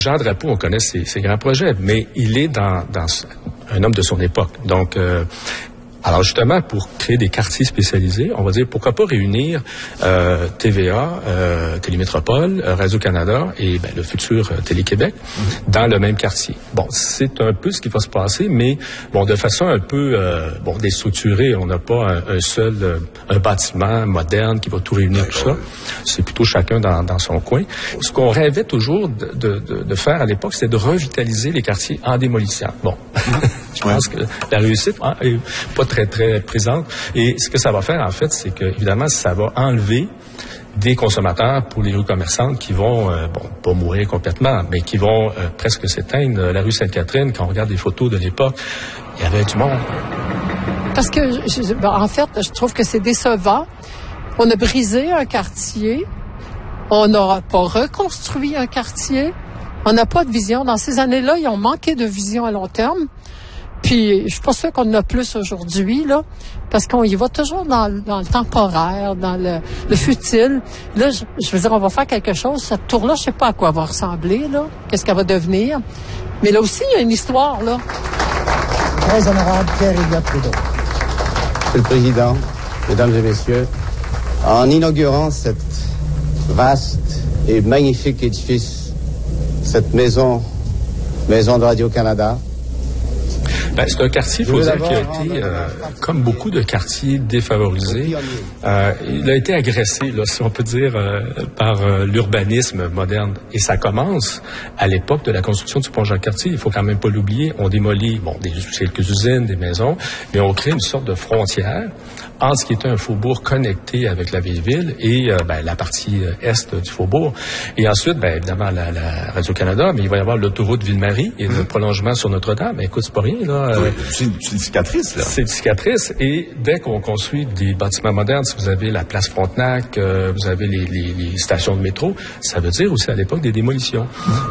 Jean Drapeau, on connaît ses grands projets, mais il est dans un homme de son époque. Donc, alors justement, pour créer des quartiers spécialisés, on va dire pourquoi pas réunir TVA, Télémétropole, Radio-Canada et le futur Télé-Québec dans le même quartier. Bon, c'est un peu ce qui va se passer, mais bon, de façon un peu déstructurée. On n'a pas un bâtiment moderne qui va tout réunir, tout ça. C'est plutôt chacun dans son coin. Ce qu'on rêvait toujours de faire à l'époque, c'était de revitaliser les quartiers en démolissant. Bon, je pense que la réussite est pas très, très présente. Et ce que ça va faire, en fait, c'est que, évidemment, ça va enlever des consommateurs pour les rues commerçantes qui vont, pas mourir complètement, mais qui vont presque s'éteindre. La rue Sainte-Catherine, quand on regarde les photos de l'époque, il y avait du monde. Parce que, en fait, je trouve que c'est décevant. On a brisé un quartier. On n'a pas reconstruit un quartier. On n'a pas de vision. Dans ces années-là, ils ont manqué de vision à long terme. Puis, je suis pas sûre qu'on en a plus aujourd'hui, là, parce qu'on y va toujours dans le temporaire, dans le futile. Là, je veux dire, on va faire quelque chose. Cette tour-là, je sais pas à quoi elle va ressembler, là. Qu'est-ce qu'elle va devenir. Mais là aussi, il y a une histoire, là. Très honorable Pierre-Éliott Trudeau. Monsieur le Président, Mesdames et Messieurs, en inaugurant cette vaste et magnifique édifice, cette maison de Radio-Canada, c'est un quartier, il faut dire, qui a été, comme beaucoup de quartiers défavorisés, il a été agressé, là, si on peut dire, par l'urbanisme moderne. Et ça commence à l'époque de la construction du pont Jacques-Cartier. Il faut quand même pas l'oublier. On démolit, quelques usines, des maisons, mais on crée une sorte de frontière entre ce qui était un faubourg connecté avec la vieille-ville et la partie est du faubourg. Et ensuite, évidemment, la Radio-Canada, mais il va y avoir l'autoroute Ville-Marie et le prolongement sur Notre-Dame. Mais écoute, c'est pas rien, là. C'est une cicatrice, là. C'est une cicatrice. Et dès qu'on construit des bâtiments modernes, si vous avez la place Frontenac, vous avez les stations de métro, ça veut dire aussi à l'époque des démolitions.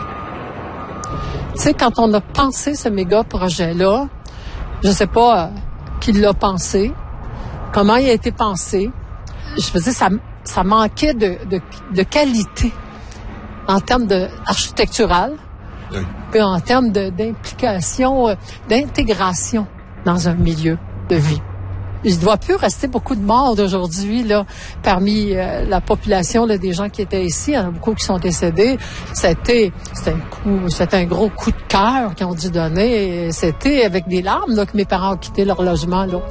Tu sais, quand on a pensé ce méga projet-là, je sais pas qui l'a pensé, comment il a été pensé. Je veux dire, ça manquait de qualité en termes architectural, oui. Puis en termes d'implication, d'intégration dans un milieu de vie. Il ne doit plus rester beaucoup de morts aujourd'hui là parmi la population là, des gens qui étaient ici. Il y en a beaucoup qui sont décédés. C'était un gros coup de cœur qu'ils ont dû donner. Et c'était avec des larmes là, que mes parents ont quitté leur logement là.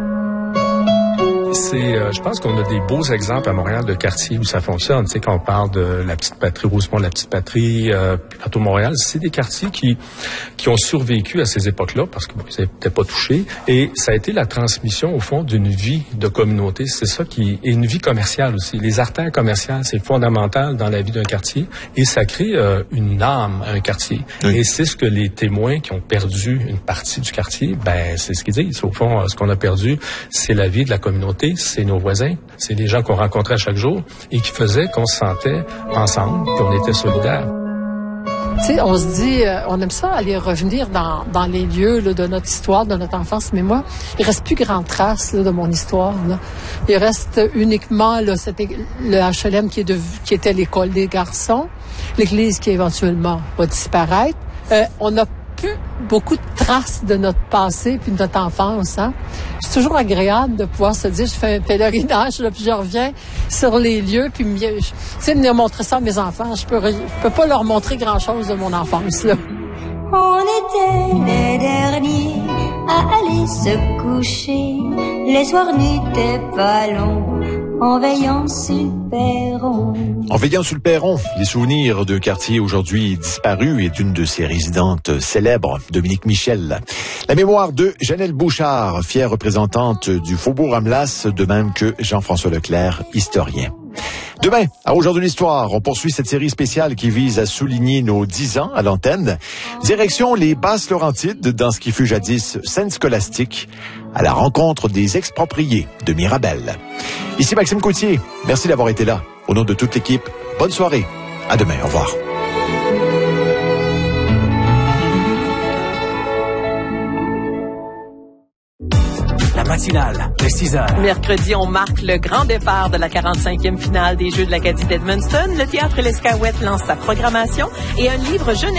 Je pense qu'on a des beaux exemples à Montréal de quartiers où ça fonctionne. Tu sais, quand on parle de la Petite Patrie, Rosemont, la Petite Patrie, Plateau Montréal, c'est des quartiers qui ont survécu à ces époques-là parce qu'ils n'étaient pas touchés. Et ça a été la transmission, au fond, d'une vie de communauté. C'est ça et une vie commerciale aussi. Les artères commerciales, c'est fondamental dans la vie d'un quartier et ça crée une âme à un quartier. Oui. Et c'est ce que les témoins qui ont perdu une partie du quartier, c'est ce qu'ils disent. Au fond, ce qu'on a perdu, c'est la vie de la communauté. C'est nos voisins, c'est les gens qu'on rencontrait chaque jour et qui faisaient qu'on se sentait ensemble, qu'on était solidaires. Tu sais, on se dit, on aime ça aller revenir dans les lieux là, de notre histoire, de notre enfance, mais moi, il reste plus grande trace là, de mon histoire. Là. Il reste uniquement là, le HLM qui était l'école des garçons, l'église qui éventuellement va disparaître. On n'a plus beaucoup de traces de notre passé puis de notre enfance. Hein? C'est toujours agréable de pouvoir se dire, je fais un pèlerinage, là, puis je reviens sur les lieux, puis tu sais, venir montrer ça à mes enfants. Je peux pas leur montrer grand-chose de mon enfance. Là. On était les derniers à aller se coucher. Les soirs n'étaient pas longs. En veillant sur le perron. En veillant sur le perron, les souvenirs d'un quartier aujourd'hui disparu et d'une de ses résidentes célèbres, Dominique Michel. La mémoire de Janelle Bouchard, fière représentante du Faubourg Amelas, de même que Jean-François Leclerc, historien. Demain, à Aujourd'hui l'Histoire, on poursuit cette série spéciale qui vise à souligner nos 10 ans à l'antenne. Direction les Basses-Laurentides, dans ce qui fut jadis Sainte-Scolastique, à la rencontre des expropriés de Mirabel. Ici Maxime Coutier, merci d'avoir été là. Au nom de toute l'équipe, bonne soirée. À demain, au revoir. La matinale de 6h. Mercredi, on marque le grand départ de la 45e finale des Jeux de l'Acadie d'Edmundston. Le théâtre L'Escaouette lance sa programmation et un livre jeunesse